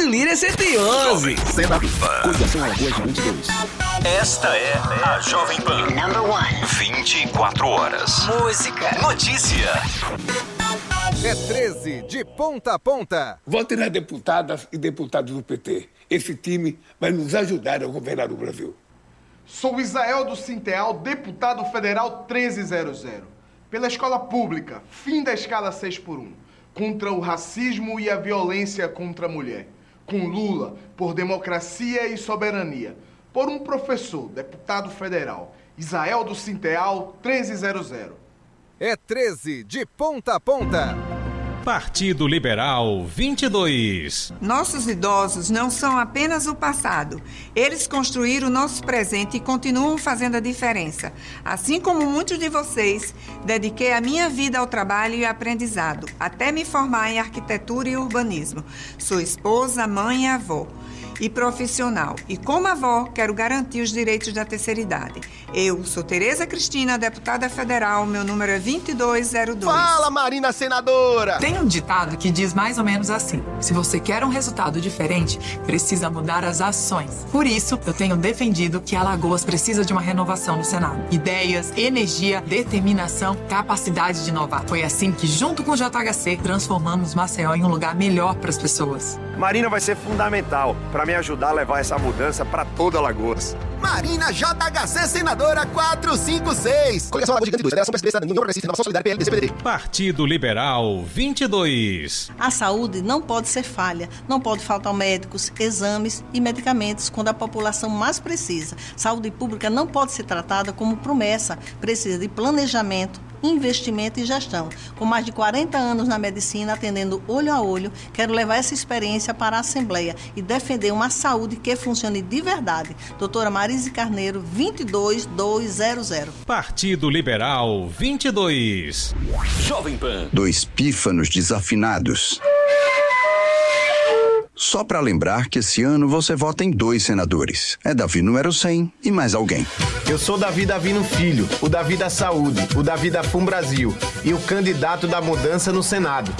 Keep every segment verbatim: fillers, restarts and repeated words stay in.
Lira cento e onze. Coligação Alagoas de vinte e dois. Esta é a Jovem Pan. Number one. vinte e quatro horas. Música. Notícia. É treze, de ponta a ponta. Votem nas deputadas e deputados do P T. Esse time vai nos ajudar a governar o Brasil. Sou Isael do Sinteal, deputado federal treze zero zero. Pela escola pública, fim da escala seis por um. Contra o racismo e a violência contra a mulher. Com Lula, por democracia e soberania. Por um professor, deputado federal. Isael do Sinteal, treze zero zero. É treze, de ponta a ponta. Partido Liberal vinte e dois. Nossos idosos não são apenas o passado. Eles construíram o nosso presente e continuam fazendo a diferença. Assim como muitos de vocês, dediquei a minha vida ao trabalho e aprendizado, até me formar em arquitetura e urbanismo. Sou esposa, mãe e avó. E profissional. E como avó, quero garantir os direitos da terceira idade. Eu sou Tereza Cristina, deputada federal, meu número é vinte e dois zero dois. Fala, Marina senadora! Tem um ditado que diz mais ou menos assim: se você quer um resultado diferente, precisa mudar as ações. Por isso, eu tenho defendido que Alagoas precisa de uma renovação no Senado. Ideias, energia, determinação, capacidade de inovar. Foi assim que, junto com o J H C, transformamos Maceió em um lugar melhor para as pessoas. Marina vai ser fundamental para me ajudar a levar essa mudança para toda Alagoas. Marina J H C, senadora quatrocentos e cinquenta e seis. Coligação Alagoas de vinte e dois. Federação Percebista, União Progressista, Renovação Solidária, P L, D C, P D D. Partido Liberal vinte e dois. A saúde não pode ser falha. Não pode faltar médicos, exames e medicamentos quando a população mais precisa. Saúde pública não pode ser tratada como promessa. Precisa de planejamento, investimento e gestão. Com mais de quarenta anos na medicina, atendendo olho a olho, quero levar essa experiência para a Assembleia e defender uma saúde que funcione de verdade. Doutora Marise Carneiro, vinte e dois mil duzentos. Partido Liberal vinte e dois. Jovem Pan. Dois pífanos desafinados. Só para lembrar que esse ano você vota em dois senadores. É Davi número cem e mais alguém. Eu sou Davi Davino Filho, o Davi da Saúde, o Davi da Fum Brasil e o candidato da mudança no Senado.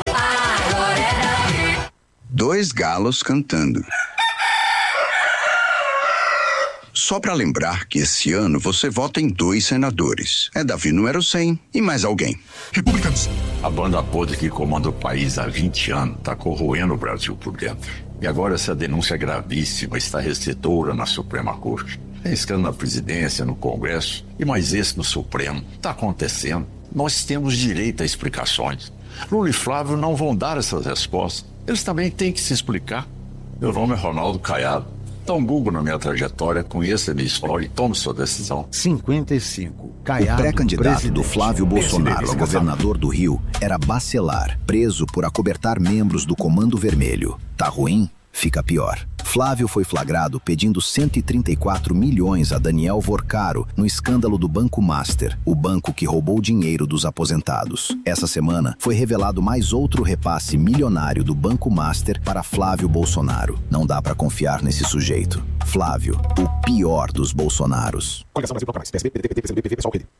Dois galos cantando. Só para lembrar que esse ano você vota em dois senadores. É Davi número cem e mais alguém. Republicanos. A banda podre que comanda o país há vinte anos está corroendo o Brasil por dentro. E agora essa denúncia gravíssima está restritora na Suprema Corte. Tem escândalo na presidência, no Congresso e mais esse no Supremo. Está acontecendo. Nós temos direito a explicações. Lula e Flávio não vão dar essas respostas. Eles também têm que se explicar. Meu nome é Ronaldo Caiado. Dá um Google na minha trajetória, conheça a minha história e tome sua decisão. cinquenta e cinco. Caiado, o pré-candidato do Flávio Bolsonaro a governador do Rio era Bacelar, preso por acobertar membros do Comando Vermelho. Tá ruim? Fica pior. Flávio foi flagrado pedindo cento e trinta e quatro milhões a Daniel Vorcaro no escândalo do Banco Master, o banco que roubou dinheiro dos aposentados. Essa semana foi revelado mais outro repasse milionário do Banco Master para Flávio Bolsonaro. Não dá pra confiar nesse sujeito. Flávio, o pior dos Bolsonaros. Coligação Brasil Proclamais. P S B, P D T, P T, P C B, P V, Pessoal, P D.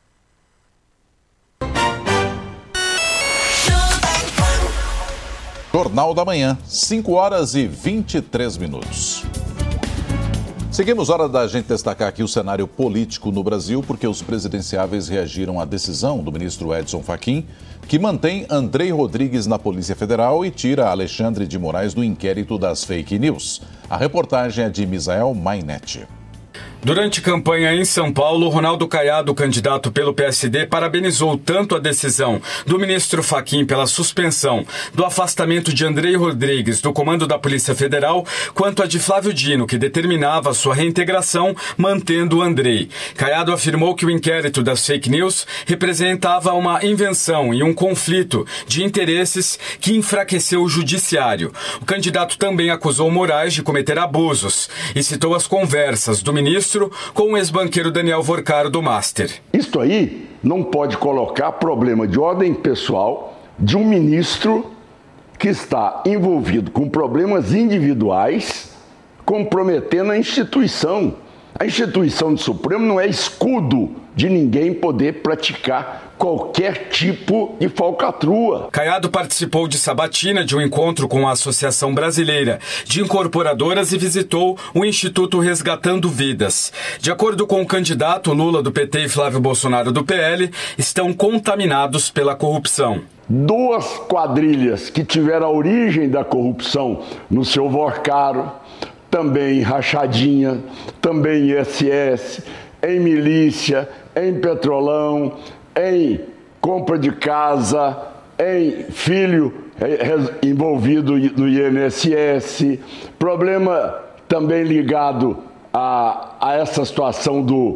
Jornal da Manhã, cinco horas e vinte e três minutos. Seguimos, hora da gente destacar aqui o cenário político no Brasil, porque os presidenciáveis reagiram à decisão do ministro Edson Fachin, que mantém Andrei Rodrigues na Polícia Federal e tira Alexandre de Moraes do inquérito das fake news. A reportagem é de Misael Mainetti. Durante campanha em São Paulo, Ronaldo Caiado, candidato pelo P S D, parabenizou tanto a decisão do ministro Fachin pela suspensão do afastamento de Andrei Rodrigues do comando da Polícia Federal, quanto a de Flávio Dino, que determinava sua reintegração, mantendo Andrei. Caiado afirmou que o inquérito das fake news representava uma invenção e um conflito de interesses que enfraqueceu o judiciário. O candidato também acusou Moraes de cometer abusos e citou as conversas do ministro com o ex-banqueiro Daniel Vorcaro do Master. Isto aí não pode colocar problema de ordem pessoal de um ministro que está envolvido com problemas individuais, comprometendo a instituição. A instituição do Supremo não é escudo de ninguém poder praticar qualquer tipo de falcatrua. Caiado participou de sabatina de um encontro com a Associação Brasileira de Incorporadoras e visitou o Instituto Resgatando Vidas. De acordo com o candidato, Lula do P T e Flávio Bolsonaro do P L estão contaminados pela corrupção. Duas quadrilhas que tiveram a origem da corrupção no seu Vorcaro, também em Rachadinha, também em I S S, em milícia, em Petrolão, em compra de casa, em filho envolvido no I N S S, problema também ligado a, a essa situação do,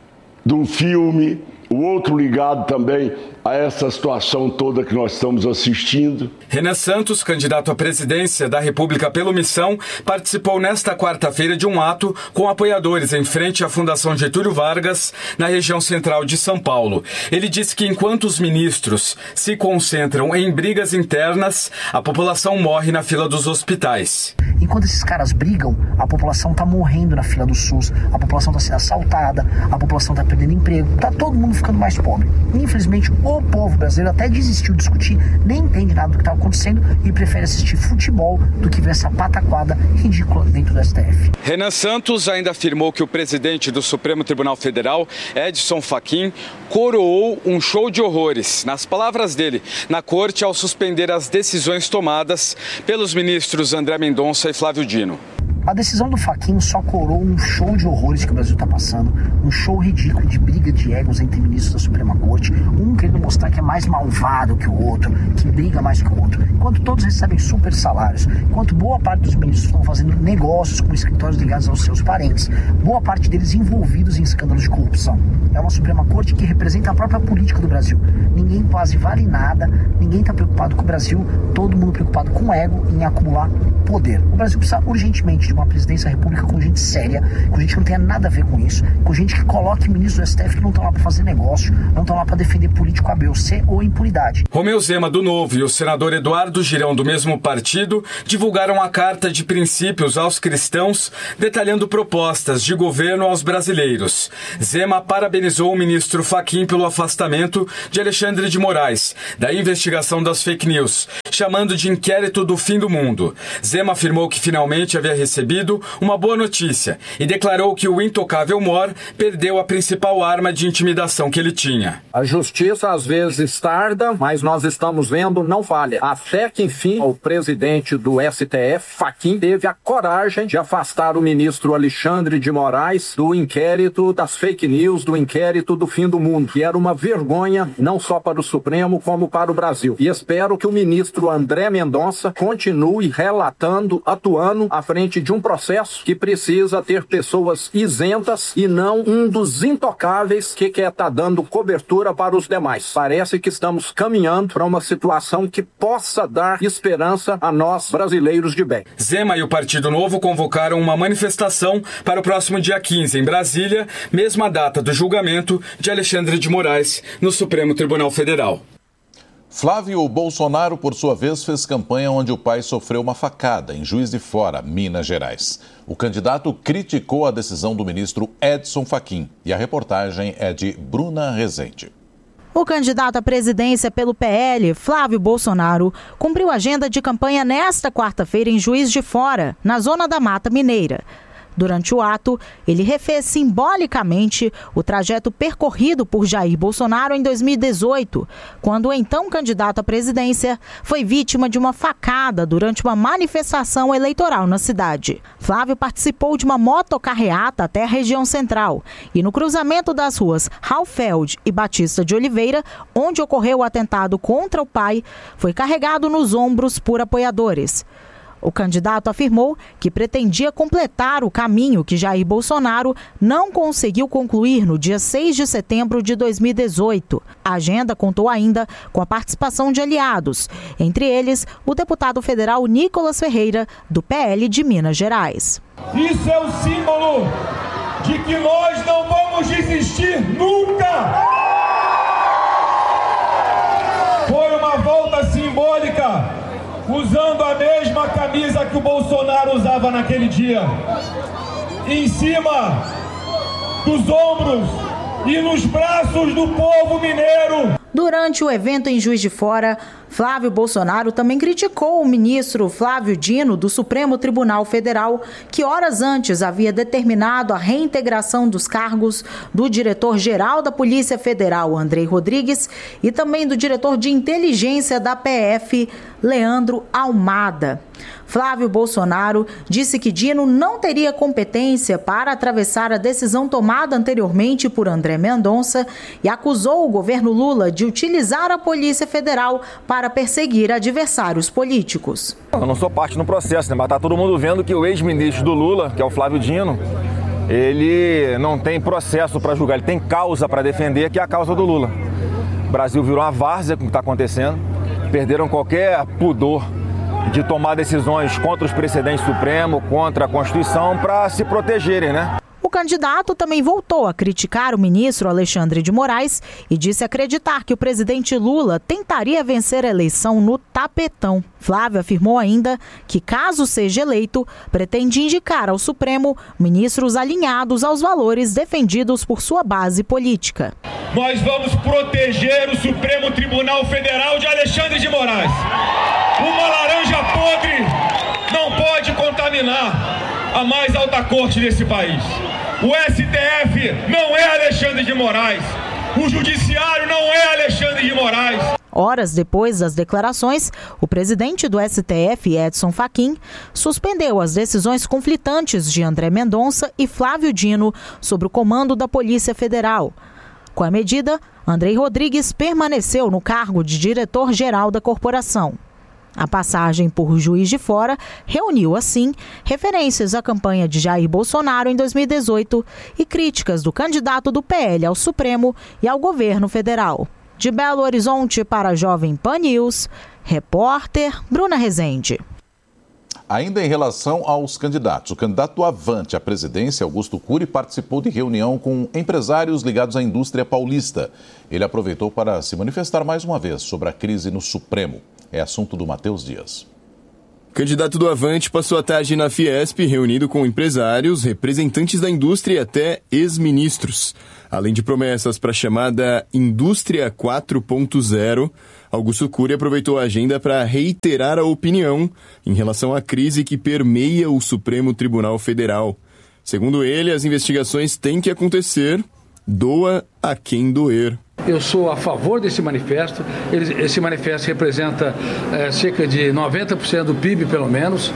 do filme, o outro ligado também a essa situação toda que nós estamos assistindo. Renan Santos, candidato à presidência da República pelo Missão, participou nesta quarta-feira de um ato com apoiadores em frente à Fundação Getúlio Vargas, na região central de São Paulo. Ele disse que enquanto os ministros se concentram em brigas internas, a população morre na fila dos hospitais. Enquanto esses caras brigam, a população está morrendo na fila do SUS, a população está sendo assaltada, a população está perdendo emprego, está todo mundo ficando mais pobre. Infelizmente, o povo brasileiro até desistiu de discutir, nem entende nada do que está acontecendo e prefere assistir futebol do que ver essa pataquada ridícula dentro do S T F. Renan Santos ainda afirmou que o presidente do Supremo Tribunal Federal, Edson Fachin, coroou um show de horrores, nas palavras dele, na corte ao suspender as decisões tomadas pelos ministros André Mendonça e Flávio Dino. A decisão do Fachin só coroou um show de horrores que o Brasil está passando, um show ridículo de briga de egos entre ministros da Suprema Corte, um querendo mostrar que é mais malvado que o outro, que briga mais que o outro, enquanto todos recebem super salários, enquanto boa parte dos ministros estão fazendo negócios com escritórios ligados aos seus parentes, boa parte deles envolvidos em escândalos de corrupção. É uma Suprema Corte que representa a própria política do Brasil. Ninguém quase vale nada, ninguém está preocupado com o Brasil, todo mundo preocupado com o ego em acumular poder. O Brasil precisa urgentemente de uma presidência da República com gente séria, com gente que não tenha nada a ver com isso, com gente que coloque ministros do S T F que não estão lá para fazer negócio, não estão lá para defender político A, B ou C ou impunidade. Romeu Zema, do Novo, e o senador Eduardo Girão, do mesmo partido, divulgaram a carta de princípios aos cristãos, detalhando propostas de governo aos brasileiros. Zema parabenizou o ministro Fachin pelo afastamento de Alexandre de Moraes, da investigação das fake news, chamando de inquérito do fim do mundo. Zema afirmou que finalmente havia recebido uma boa notícia e declarou que o intocável Mor perdeu a principal arma de intimidação que ele tinha. A justiça às vezes tarda, mas nós estamos vendo não falha. Até que enfim o presidente do S T F, Fachin, teve a coragem de afastar o ministro Alexandre de Moraes do inquérito das fake news, do inquérito do fim do mundo, que era uma vergonha não só para o Supremo como para o Brasil. E espero que o ministro André Mendonça continue relatando, atuando à frente de um processo que precisa ter pessoas isentas e não um dos intocáveis que quer estar dando cobertura para os demais. Parece que estamos caminhando para uma situação que possa dar esperança a nós brasileiros de bem. Zema e o Partido Novo convocaram uma manifestação para o próximo dia quinze em Brasília, mesma data do julgamento de Alexandre de Moraes no Supremo Tribunal Federal. Flávio Bolsonaro, por sua vez, fez campanha onde o pai sofreu uma facada, em Juiz de Fora, Minas Gerais. O candidato criticou a decisão do ministro Edson Fachin. E a reportagem é de Bruna Rezende. O candidato à presidência pelo P L, Flávio Bolsonaro, cumpriu a agenda de campanha nesta quarta-feira em Juiz de Fora, na zona da Mata Mineira. Durante o ato, ele refez simbolicamente o trajeto percorrido por Jair Bolsonaro em dois mil e dezoito, quando o então candidato à presidência foi vítima de uma facada durante uma manifestação eleitoral na cidade. Flávio participou de uma motocarreata até a região central e no cruzamento das ruas Raufeld e Batista de Oliveira, onde ocorreu o atentado contra o pai, foi carregado nos ombros por apoiadores. O candidato afirmou que pretendia completar o caminho que Jair Bolsonaro não conseguiu concluir no dia seis de setembro de dois mil e dezoito. A agenda contou ainda com a participação de aliados, entre eles o deputado federal Nicolas Ferreira, do P L de Minas Gerais. Isso é o símbolo de que nós não vamos desistir nunca! Foi uma volta simbólica, usando a mesma camisa que o Bolsonaro usava naquele dia. Em cima dos ombros e nos braços do povo mineiro. Durante o evento em Juiz de Fora, Flávio Bolsonaro também criticou o ministro Flávio Dino do Supremo Tribunal Federal, que horas antes havia determinado a reintegração dos cargos do diretor-geral da Polícia Federal, Andrei Rodrigues, e também do diretor de inteligência da P F, Leandro Almada. Flávio Bolsonaro disse que Dino não teria competência para atravessar a decisão tomada anteriormente por André Mendonça e acusou o governo Lula de utilizar a Polícia Federal para perseguir adversários políticos. Eu não sou parte no processo, né? Mas tá todo mundo vendo que o ex-ministro do Lula, que é o Flávio Dino, ele não tem processo para julgar, ele tem causa para defender, que é a causa do Lula. O Brasil virou uma várzea com o que está acontecendo, perderam qualquer pudor de tomar decisões contra os precedentes supremos, contra a Constituição, para se protegerem, né? O candidato também voltou a criticar o ministro Alexandre de Moraes e disse acreditar que o presidente Lula tentaria vencer a eleição no tapetão. Flávio afirmou ainda que, caso seja eleito, pretende indicar ao Supremo ministros alinhados aos valores defendidos por sua base política. Nós vamos proteger o Supremo Tribunal Federal de Alexandre de Moraes. Uma laranja podre não pode contaminar a mais alta corte desse país. O S T F não é Alexandre de Moraes. O Judiciário não é Alexandre de Moraes. Horas depois das declarações, o presidente do S T F, Edson Fachin, suspendeu as decisões conflitantes de André Mendonça e Flávio Dino sobre o comando da Polícia Federal. Com a medida, Andrei Rodrigues permaneceu no cargo de diretor-geral da corporação. A passagem por Juiz de Fora reuniu, assim, referências à campanha de Jair Bolsonaro em dois mil e dezoito e críticas do candidato do P L ao Supremo e ao governo federal. De Belo Horizonte para a Jovem Pan News, repórter Bruna Rezende. Ainda em relação aos candidatos, o candidato do Avante à presidência, Augusto Cury, participou de reunião com empresários ligados à indústria paulista. Ele aproveitou para se manifestar mais uma vez sobre a crise no Supremo. É assunto do Matheus Dias. O candidato do Avante passou a tarde na Fiesp, reunido com empresários, representantes da indústria e até ex-ministros. Além de promessas para a chamada Indústria quatro ponto zero, Augusto Cury aproveitou a agenda para reiterar a opinião em relação à crise que permeia o Supremo Tribunal Federal. Segundo ele, as investigações têm que acontecer, doa a quem doer. Eu sou a favor desse manifesto. Esse manifesto representa é, cerca de noventa por cento do P I B, pelo menos.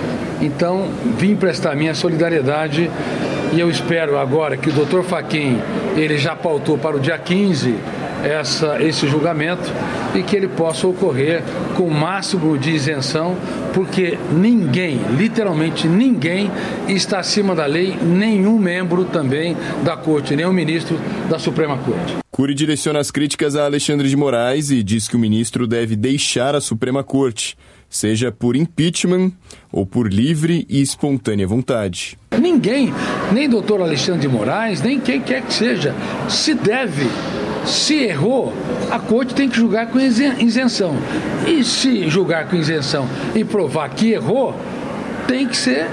Então, vim prestar minha solidariedade e eu espero agora que o doutor Fachin, ele já pautou para o dia quinze essa, esse julgamento e que ele possa ocorrer com o máximo de isenção, porque ninguém, literalmente ninguém, está acima da lei, nenhum membro também da Corte, nem o ministro da Suprema Corte. Cury direciona as críticas a Alexandre de Moraes e diz que o ministro deve deixar a Suprema Corte, seja por impeachment ou por livre e espontânea vontade. Ninguém, nem doutor Alexandre de Moraes, nem quem quer que seja, se deve, se errou, a Corte tem que julgar com isenção. E se julgar com isenção e provar que errou, tem que ser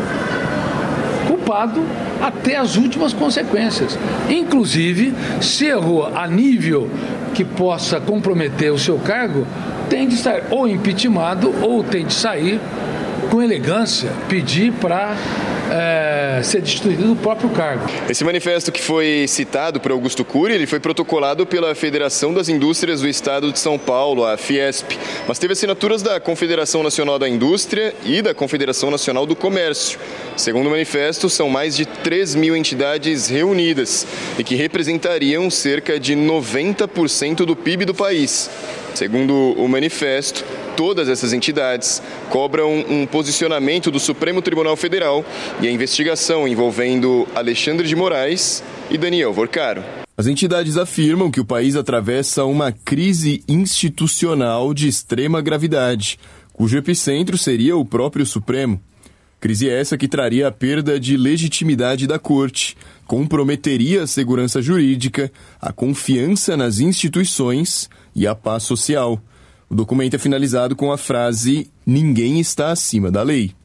culpado até as últimas consequências. Inclusive, se errou a nível que possa comprometer o seu cargo, tem de estar ou impeachmentado ou tem de sair com elegância, pedir para é, ser destituído do próprio cargo. Esse manifesto que foi citado por Augusto Cury, ele foi protocolado pela Federação das Indústrias do Estado de São Paulo, a Fiesp, mas teve assinaturas da Confederação Nacional da Indústria e da Confederação Nacional do Comércio. Segundo o manifesto, são mais de três mil entidades reunidas e que representariam cerca de noventa por cento do P I B do país. Segundo o manifesto, todas essas entidades cobram um posicionamento do Supremo Tribunal Federal e a investigação envolvendo Alexandre de Moraes e Daniel Vorcaro. As entidades afirmam que o país atravessa uma crise institucional de extrema gravidade, cujo epicentro seria o próprio Supremo. Crise essa que traria a perda de legitimidade da Corte, comprometeria a segurança jurídica, a confiança nas instituições e a paz social. O documento é finalizado com a frase: ninguém está acima da lei.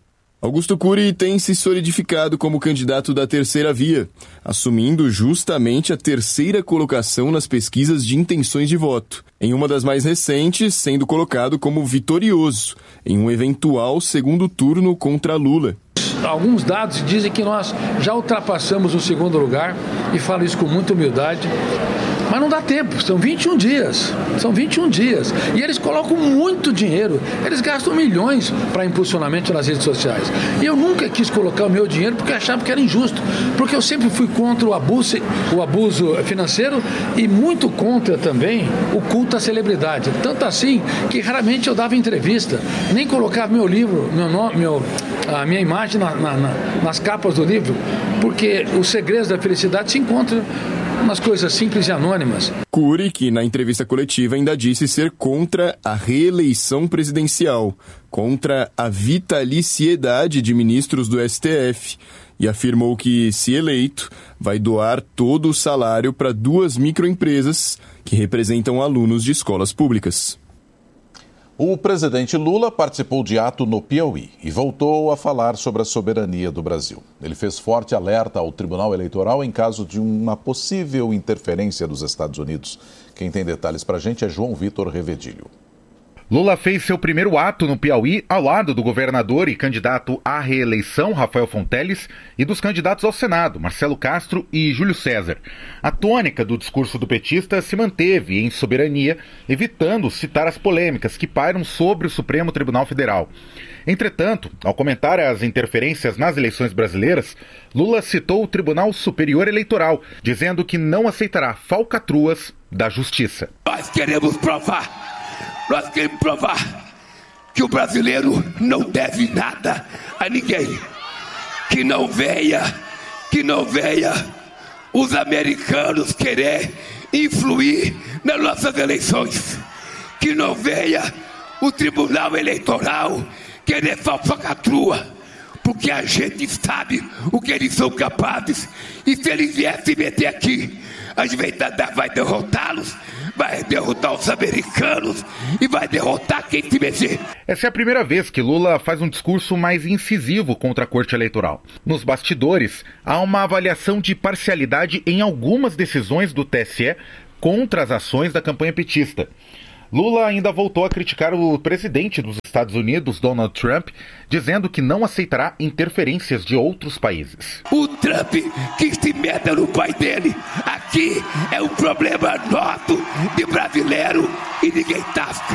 Augusto Cury tem se solidificado como candidato da terceira via, assumindo justamente a terceira colocação nas pesquisas de intenções de voto, em uma das mais recentes, sendo colocado como vitorioso em um eventual segundo turno contra Lula. Alguns dados dizem que nós já ultrapassamos o segundo lugar, e falo isso com muita humildade. Mas não dá tempo, são vinte e um dias, são vinte e um dias. E eles colocam muito dinheiro, eles gastam milhões para impulsionamento nas redes sociais. E eu nunca quis colocar o meu dinheiro porque achava que era injusto, porque eu sempre fui contra o abuso, o abuso financeiro e muito contra também o culto à celebridade. Tanto assim que raramente eu dava entrevista, nem colocava meu livro, meu nome, meu, a minha imagem na, na, na, nas capas do livro, porque os segredos da felicidade se encontram umas coisas simples e anônimas. Cury, que na entrevista coletiva ainda disse ser contra a reeleição presidencial, contra a vitaliciedade de ministros do S T F, e afirmou que, se eleito, vai doar todo o salário para duas microempresas que representam alunos de escolas públicas. O presidente Lula participou de ato no Piauí e voltou a falar sobre a soberania do Brasil. Ele fez forte alerta ao Tribunal Eleitoral em caso de uma possível interferência dos Estados Unidos. Quem tem detalhes para a gente é João Vitor Revedilho. Lula fez seu primeiro ato no Piauí ao lado do governador e candidato à reeleição, Rafael Fonteles, e dos candidatos ao Senado, Marcelo Castro e Júlio César. A tônica do discurso do petista se manteve em soberania, evitando citar as polêmicas que pairam sobre o Supremo Tribunal Federal. Entretanto, ao comentar as interferências nas eleições brasileiras, Lula citou o Tribunal Superior Eleitoral, dizendo que não aceitará falcatruas da justiça. Nós queremos provar Nós queremos provar que o brasileiro não deve nada a ninguém. Que não venha, que não venha os americanos querer influir nas nossas eleições. Que não venha o Tribunal Eleitoral querer falcatrua, porque a gente sabe o que eles são capazes. E se eles viessem se meter aqui, a gente vai derrotá-los, vai derrotar os americanos e vai derrotar quem se meter. Essa é a primeira vez que Lula faz um discurso mais incisivo contra a Corte Eleitoral. Nos bastidores, há uma avaliação de parcialidade em algumas decisões do T S E contra as ações da campanha petista. Lula ainda voltou a criticar o presidente dos Estados Unidos, Donald Trump, dizendo que não aceitará interferências de outros países. O Trump que se meta no pai dele. Aqui é um problema nosso de brasileiro e ninguém tasca.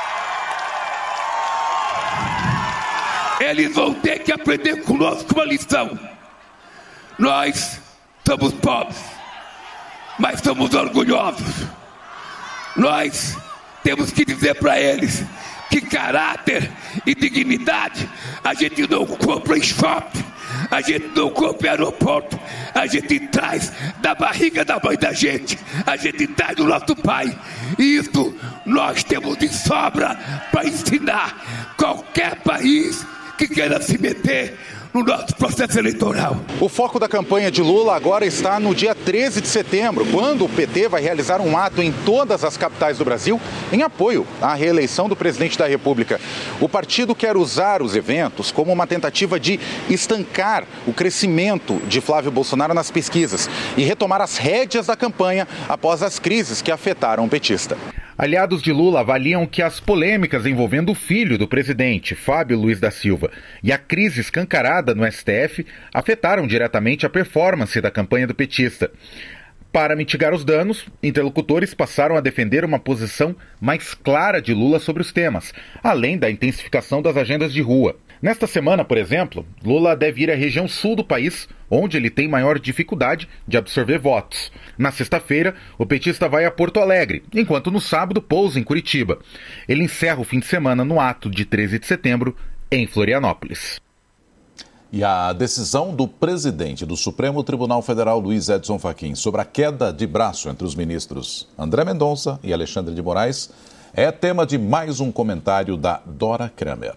Eles vão ter que aprender conosco uma lição. Nós somos pobres, mas somos orgulhosos. Nós temos que dizer para eles que caráter e dignidade a gente não compra em shopping, a gente não compra em aeroporto, a gente traz da barriga da mãe da gente, a gente traz do nosso pai. E isso nós temos de sobra para ensinar qualquer país que queira se meter no nosso processo eleitoral. O foco da campanha de Lula agora está no dia treze de setembro, quando o P T vai realizar um ato em todas as capitais do Brasil em apoio à reeleição do presidente da República. O partido quer usar os eventos como uma tentativa de estancar o crescimento de Flávio Bolsonaro nas pesquisas e retomar as rédeas da campanha após as crises que afetaram o petista. Aliados de Lula avaliam que as polêmicas envolvendo o filho do presidente, Fábio Luiz da Silva, e a crise escancarada no S T F afetaram diretamente a performance da campanha do petista. Para mitigar os danos, interlocutores passaram a defender uma posição mais clara de Lula sobre os temas, além da intensificação das agendas de rua. Nesta semana, por exemplo, Lula deve ir à região sul do país, onde ele tem maior dificuldade de absorver votos. Na sexta-feira, o petista vai a Porto Alegre, enquanto no sábado pousa em Curitiba. Ele encerra o fim de semana no ato de treze de setembro, em Florianópolis. E a decisão do presidente do Supremo Tribunal Federal, Luiz Edson Fachin, sobre a queda de braço entre os ministros André Mendonça e Alexandre de Moraes é tema de mais um comentário da Dora Kramer.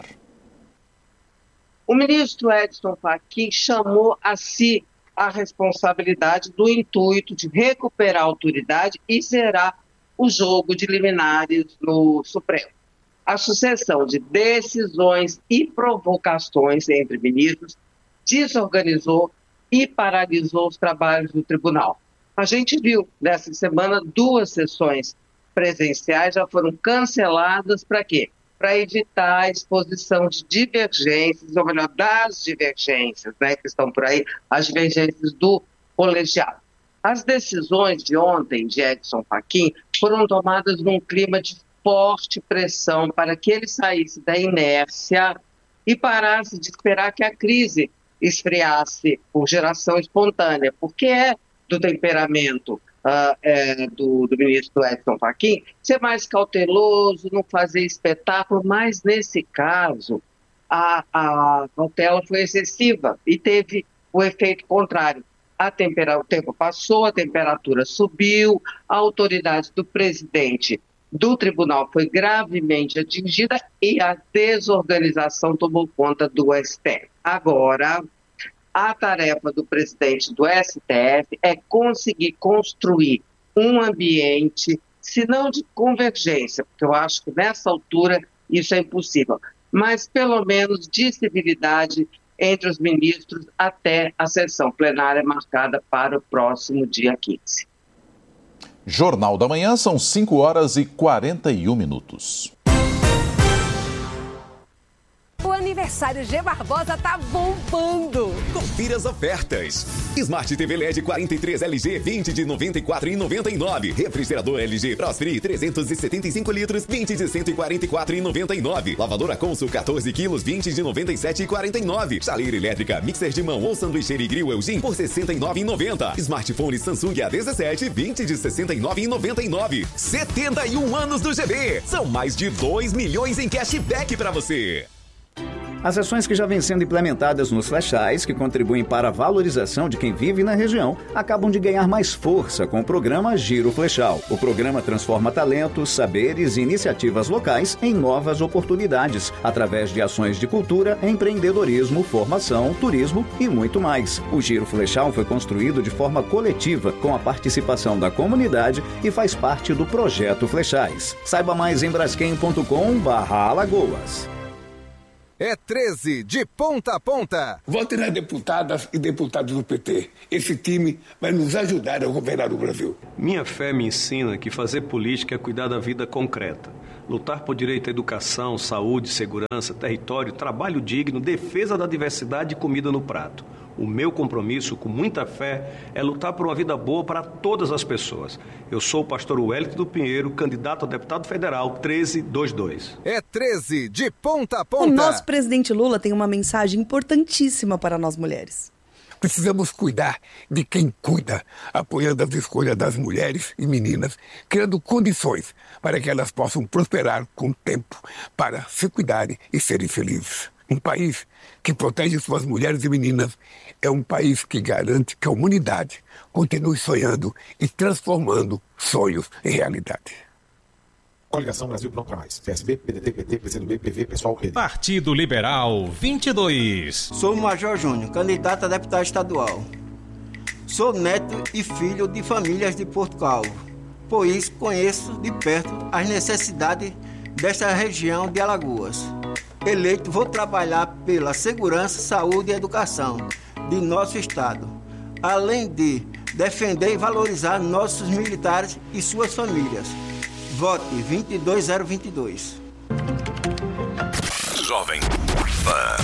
O ministro Edson Fachin chamou a si a responsabilidade do intuito de recuperar a autoridade e zerar o jogo de liminares no Supremo. a sucessão de decisões e provocações entre ministros desorganizou e paralisou os trabalhos do tribunal. A gente viu nessa semana duas sessões presenciais já foram canceladas para quê? Para evitar a exposição de divergências, ou melhor, das divergências, né, que estão por aí, as divergências do colegiado. As decisões de ontem de Edson Fachin foram tomadas num clima de forte pressão para que ele saísse da inércia e parasse de esperar que a crise esfriasse por geração espontânea, porque é do temperamento uh, é, do, do ministro Edson Fachin ser mais cauteloso, não fazer espetáculo, mas nesse caso a, a cautela foi excessiva e teve o efeito contrário. A tempera... O tempo passou, a temperatura subiu, a autoridade do presidente do tribunal foi gravemente atingida e a desorganização tomou conta do S T F. Agora, a tarefa do presidente do S T F é conseguir construir um ambiente, se não de convergência, porque eu acho que nessa altura isso é impossível, mas pelo menos de civilidade entre os ministros até a sessão plenária marcada para o próximo dia quinze. Jornal da Manhã, são cinco horas e quarenta e um minutos. O aniversário G Barbosa tá bombando! Confira as ofertas. Smart T V L E D quarenta e três L G vinte de noventa e quatro reais e noventa e nove centavos. Refrigerador L G Prosfree trezentos e setenta e cinco litros vinte de cento e quarenta e quatro reais e noventa e nove centavos. Lavadora Consul quatorze quilos vinte de noventa e sete reais e quarenta e nove centavos. Chaleira elétrica Mixer de mão ou sanduicheira e grill Elgin por sessenta e nove reais e noventa centavos. Smartphone Samsung A dezessete vinte de sessenta e nove reais e noventa e nove centavos. setenta e um anos do G B. São mais de dois milhões em cashback para você. As ações que já vêm sendo implementadas nos flechais, que contribuem para a valorização de quem vive na região, acabam de ganhar mais força com o programa Giro Flechal. O programa transforma talentos, saberes e iniciativas locais em novas oportunidades, através de ações de cultura, empreendedorismo, formação, turismo e muito mais. O Giro Flechal foi construído de forma coletiva, com a participação da comunidade e faz parte do Projeto Flechais. Saiba mais em braskem ponto com barra Alagoas. É treze, de ponta a ponta. Vote nas deputadas e deputados do P T. Esse time vai nos ajudar a governar o Brasil. Minha fé me ensina que fazer política é cuidar da vida concreta. Lutar por direito à educação, saúde, segurança, território, trabalho digno, defesa da diversidade e comida no prato. O meu compromisso, com muita fé, é lutar por uma vida boa para todas as pessoas. Eu sou o pastor Wellington do Pinheiro, candidato a deputado federal treze vinte e dois. É treze, de ponta a ponta. O nosso presidente Lula tem uma mensagem importantíssima para nós mulheres. Precisamos cuidar de quem cuida, apoiando as escolhas das mulheres e meninas, criando condições para que elas possam prosperar com o tempo, para se cuidarem e serem felizes. Um país que protege suas mulheres e meninas é um país que garante que a humanidade continue sonhando e transformando sonhos em realidade. Coligação Brasil Pronto para Mais. P S B, P D T, P T, P C do B, P V, Pessoal, P D. Partido Liberal vinte e dois. Sou o Major Júnior, candidato a deputado estadual. Sou neto e filho de famílias de Porto Calvo. Por isso, conheço de perto as necessidades desta região de Alagoas. Eleito, vou trabalhar pela segurança, saúde e educação de nosso estado, além de defender e valorizar nossos militares e suas famílias. Vote vinte e dois zero vinte e dois. Jovem Pan.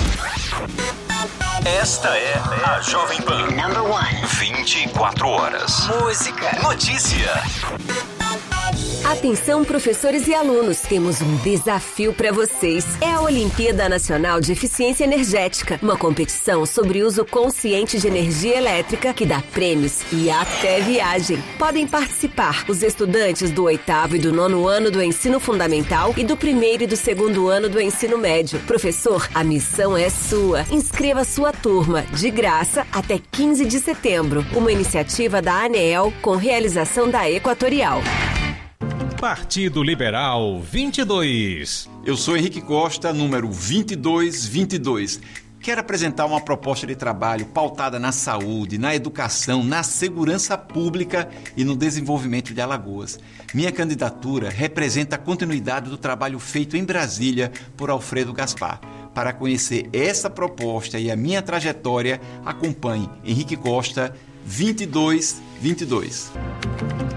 Esta é a Jovem Pan. Number one. vinte e quatro horas. Música. Notícia. Atenção, professores e alunos, temos um desafio para vocês. É a Olimpíada Nacional de Eficiência Energética, uma competição sobre uso consciente de energia elétrica que dá prêmios e até viagem. Podem participar os estudantes do oitavo e do nono ano do ensino fundamental e do primeiro e do segundo ano do ensino médio. Professor, a missão é sua. Inscreva sua turma, de graça, até quinze de setembro. Uma iniciativa da ANEEL com realização da Equatorial. Partido Liberal vinte e dois. Eu sou Henrique Costa, número vinte e dois vinte e dois. Quero apresentar uma proposta de trabalho pautada na saúde, na educação, na segurança pública e no desenvolvimento de Alagoas. Minha candidatura representa a continuidade do trabalho feito em Brasília por Alfredo Gaspar. Para conhecer essa proposta e a minha trajetória, acompanhe Henrique Costa vinte e dois vinte e dois.